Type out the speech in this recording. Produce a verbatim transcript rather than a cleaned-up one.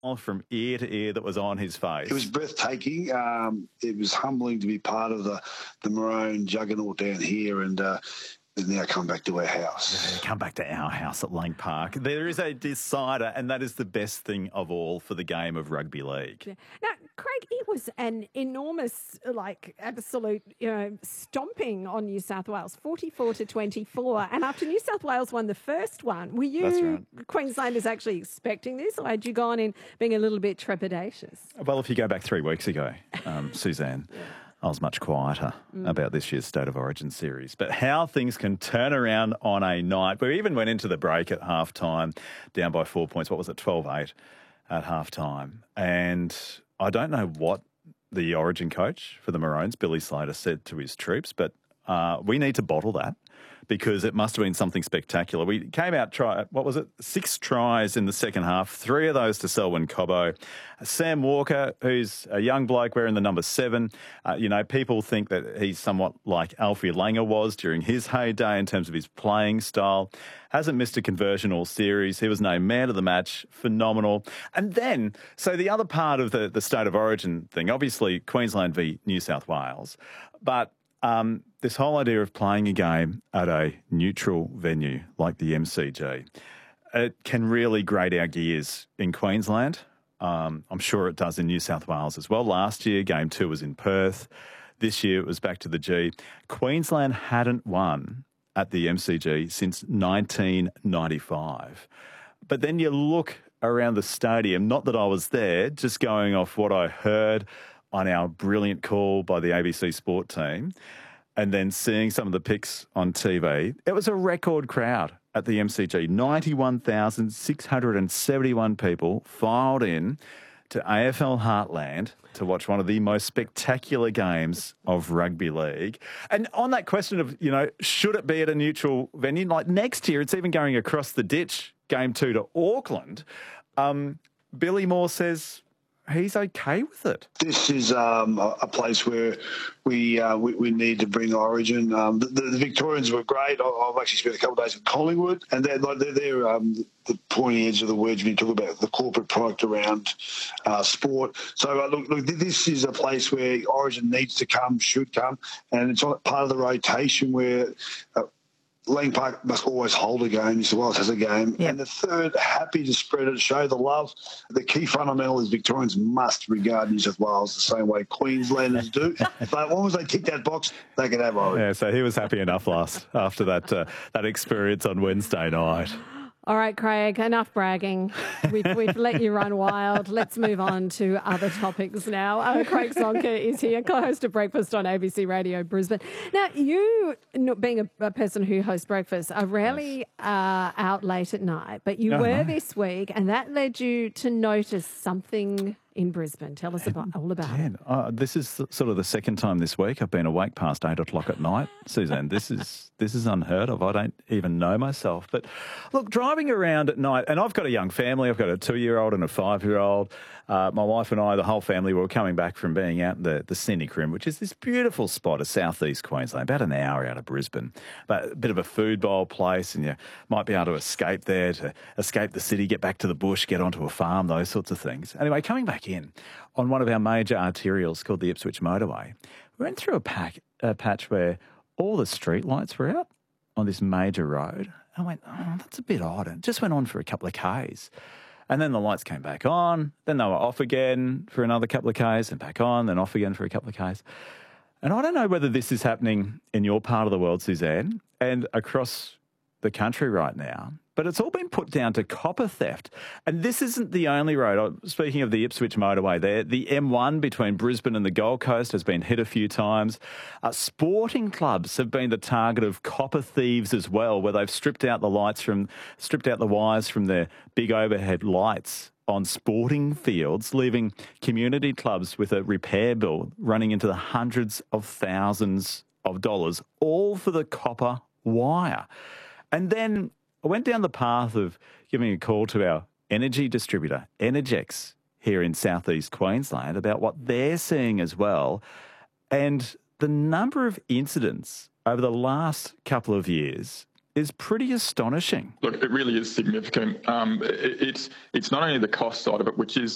from ear to ear that was on his face. It was breathtaking. Um, it was humbling to be part of the, the Maroon juggernaut down here, and uh, now come back to our house. Yeah, come back to our house at Lang Park. There is a decider, and that is the best thing of all for the game of rugby league. Yeah. Now, Craig, it was an enormous, like, absolute, you know, stomping on New South Wales, forty-four to twenty-four. And after New South Wales won the first one, were you right. Queenslanders actually expecting this, or had you gone in being a little bit trepidatious? Well, if you go back three weeks ago, um, Suzanne, yeah. I was much quieter mm. about this year's State of Origin series. But how things can turn around on a night. We even went into the break at half-time, down by four points. What was it, twelve eight at half-time? And I don't know what the Origin coach for the Maroons, Billy Slater, said to his troops, but uh, we need to bottle that, because it must have been something spectacular. We came out, try, what was it, six tries in the second half, three of those to Selwyn Cobbo. Sam Walker, who's a young bloke wearing the number seven, uh, you know, people think that he's somewhat like Alfie Langer was during his heyday in terms of his playing style. Hasn't missed a conversion all series. He was named man of the match. Phenomenal. And then, so the other part of the, the State of Origin thing, obviously Queensland v New South Wales, but Um, this whole idea of playing a game at a neutral venue like the M C G, it can really grate our gears in Queensland. Um, I'm sure it does in New South Wales as well. Last year, game two was in Perth. This year, it was back to the G. Queensland hadn't won at the M C G since nineteen ninety-five. But then you look around the stadium, not that I was there, just going off what I heard on our brilliant call by the A B C Sport team, and then seeing some of the pics on T V, it was a record crowd at the M C G. ninety-one thousand six hundred seventy-one people filed in to A F L Heartland to watch one of the most spectacular games of rugby league. And on that question of, you know, should it be at a neutral venue? Like next year, it's even going across the ditch, game two to Auckland. Um, Billy Moore says he's okay with it. This is um, a, a place where we, uh, we we need to bring Origin. Um, the, the, the Victorians were great. I, I've actually spent a couple of days in Collingwood, and they're like they're, they're um, the pointy edge of the words when you talk about the corporate product around uh, sport. So uh, look, look, this is a place where Origin needs to come, should come, and it's part of the rotation where. Uh, Lang Park must always hold a game. New South Wales has a game. Yep. And the third, happy to spread it, show the love. The key fundamental is Victorians must regard New South Wales the same way Queenslanders do. But as long as they tick that box, they can have Origin. Yeah, so he was happy enough last after that uh, that experience on Wednesday night. All right, Craig, enough bragging. We've, we've let you run wild. Let's move on to other topics now. Uh, Craig Zonker is here, co-host of Breakfast on A B C Radio Brisbane. Now, you, being a, a person who hosts breakfast, are rarely yes. uh, out late at night, but you no, were no. this week, and that led you to notice something in Brisbane. Tell us about, all about Dan, it. Uh, this is sort of the second time this week I've been awake past eight o'clock at night. Suzanne, this is this is unheard of. I don't even know myself. But look, driving around at night, and I've got a young family. I've got a two-year-old and a five-year-old. Uh, my wife and I, the whole family, were coming back from being out in the, the Scenic Rim, which is this beautiful spot of southeast Queensland, about an hour out of Brisbane. But a bit of a food bowl place, and you might be able to escape there, to escape the city, get back to the bush, get onto a farm, those sorts of things. Anyway, coming back in on one of our major arterials called the Ipswich Motorway, we went through a, pack, a patch where all the street lights were out on this major road. I went, oh, that's a bit odd. And it just went on for a couple of Ks. And then the lights came back on. Then they were off again for another couple of Ks and back on, then off again for a couple of Ks. And I don't know whether this is happening in your part of the world, Suzanne, and across the country right now, but it's all been put down to copper theft. And this isn't the only road. Speaking of the Ipswich Motorway there, the M one between Brisbane and the Gold Coast has been hit a few times. Uh, sporting clubs have been the target of copper thieves as well, where they've stripped out the lights from, stripped out the wires from their big overhead lights on sporting fields, leaving community clubs with a repair bill running into the hundreds of thousands of dollars, all for the copper wire. And then I went down the path of giving a call to our energy distributor, Energex, here in southeast Queensland, about what they're seeing as well. And the number of incidents over the last couple of years is pretty astonishing. Look, it really is significant. Um, it, it's it's not only the cost side of it, which is